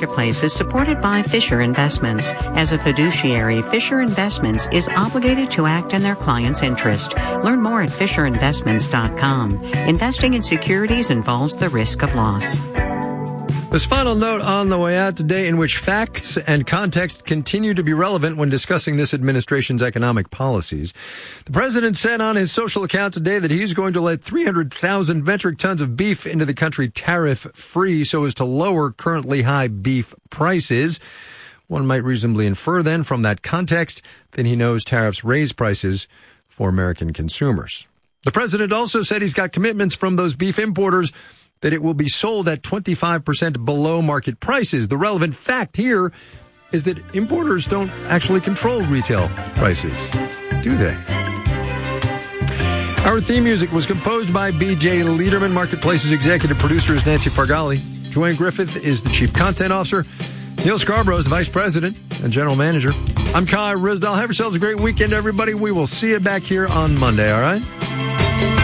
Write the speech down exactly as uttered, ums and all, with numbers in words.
Marketplace is supported by Fisher Investments. As a fiduciary, Fisher Investments is obligated to act in their client's interest. Learn more at fisher investments dot com. Investing in securities involves the risk of loss. This final note on the way out today, in which facts and context continue to be relevant when discussing this administration's economic policies. The president said on his social account today that he's going to let three hundred thousand metric tons of beef into the country tariff-free so as to lower currently high beef prices. One might reasonably infer then from that context that he knows tariffs raise prices for American consumers. The president also said he's got commitments from those beef importers that it will be sold at twenty-five percent below market prices. The relevant fact here is that importers don't actually control retail prices, do they? Our theme music was composed by B J Liederman. Marketplace's executive producer is Nancy Fargali. Joanne Griffith is the chief content officer. Neil Scarborough is the vice president and general manager. I'm Kai Risdale. Have yourselves a great weekend, everybody. We will see you back here on Monday, all right?